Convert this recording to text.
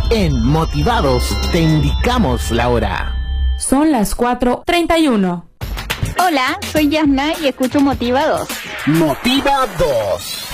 En Motivados te indicamos la hora. Son las 4:31. Hola, soy Yasna y escucho Motivados. Motivados.